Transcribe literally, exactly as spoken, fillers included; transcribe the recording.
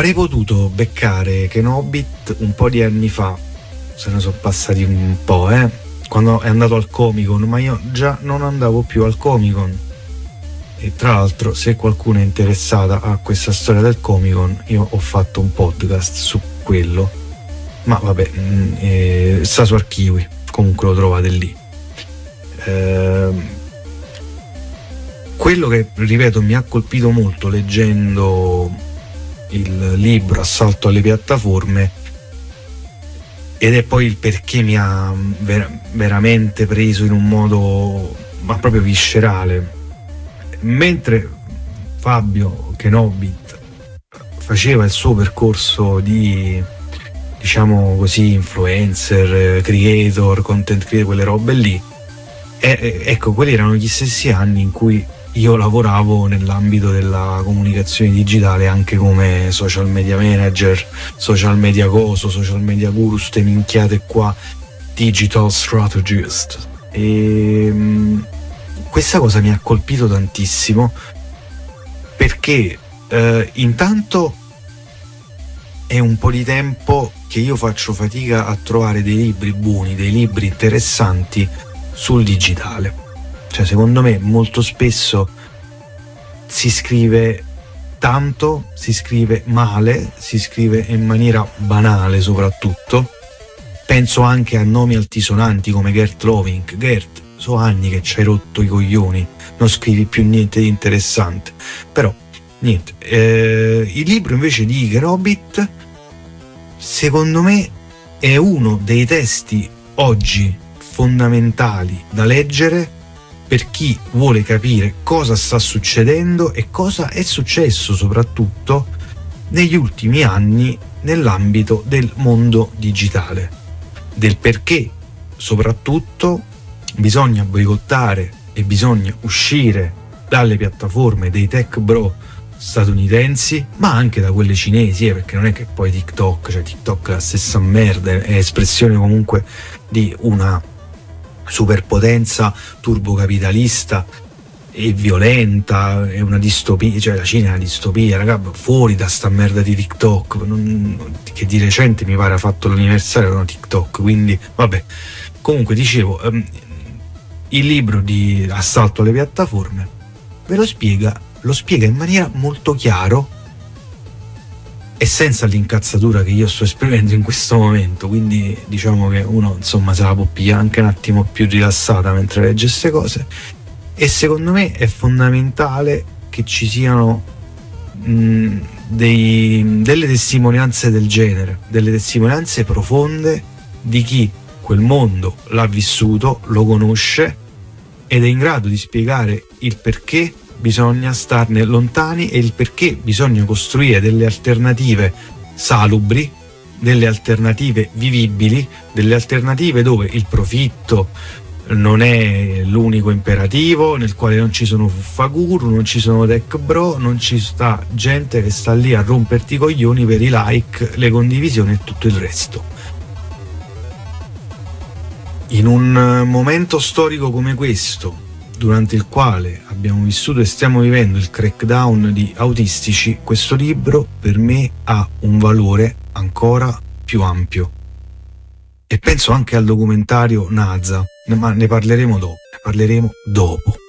avrei potuto beccare Kenobit un po' di anni fa, se ne sono passati un po', eh, quando è andato al Comic Con, ma io già non andavo più al Comic Con. E tra l'altro, se qualcuno è interessata a questa storia del Comic Con, io ho fatto un podcast su quello, ma vabbè, eh, sta su Archivi, comunque lo trovate lì. Eh, quello che, ripeto, mi ha colpito molto leggendo il libro Assalto alle piattaforme, ed è poi il perché mi ha ver- veramente preso in un modo ma proprio viscerale. Mentre Fabio Kenobit faceva il suo percorso di, diciamo così, influencer, creator, content creator, quelle robe lì, e, ecco, quelli erano gli stessi anni in cui io lavoravo nell'ambito della comunicazione digitale anche come social media manager, social media coso, social media guru, ste minchiate qua, digital strategist. E questa cosa mi ha colpito tantissimo, perché eh, intanto è un po' di tempo che io faccio fatica a trovare dei libri buoni, dei libri interessanti sul digitale. Cioè, secondo me molto spesso si scrive tanto, si scrive male, si scrive in maniera banale soprattutto. Penso anche a nomi altisonanti come Gert Loving. Gert, so anni che ci hai rotto i coglioni, non scrivi più niente di interessante. Però niente, eh, il libro invece di Kenobit secondo me è uno dei testi oggi fondamentali da leggere per chi vuole capire cosa sta succedendo e cosa è successo soprattutto negli ultimi anni nell'ambito del mondo digitale, del perché soprattutto bisogna boicottare e bisogna uscire dalle piattaforme dei tech bro statunitensi, ma anche da quelle cinesi, eh, perché non è che poi TikTok, cioè TikTok è la stessa merda, è espressione comunque di una superpotenza turbocapitalista e violenta, è una distopia, cioè la Cina è una distopia, raga, fuori da sta merda di TikTok, non, che di recente mi pare ha fatto l'anniversario di TikTok, quindi vabbè. Comunque dicevo, um, il libro di Assalto alle piattaforme ve lo spiega, lo spiega in maniera molto chiaro e senza l'incazzatura che io sto esprimendo in questo momento, quindi diciamo che uno insomma se la può pigliare anche un attimo più rilassata mentre legge queste cose. E secondo me è fondamentale che ci siano mh, dei, delle testimonianze del genere, delle testimonianze profonde di chi quel mondo l'ha vissuto, lo conosce ed è in grado di spiegare il perché bisogna starne lontani e il perché bisogna costruire delle alternative salubri, delle alternative vivibili, delle alternative dove il profitto non è l'unico imperativo, nel quale non ci sono fuffaguru, non ci sono tech bro, non ci sta gente che sta lì a romperti i coglioni per i like, le condivisioni e tutto il resto. In un momento storico come questo, durante il quale abbiamo vissuto e stiamo vivendo il crackdown di autistici, questo libro per me ha un valore ancora più ampio. E penso anche al documentario NASA, ma ne parleremo dopo, ne parleremo dopo.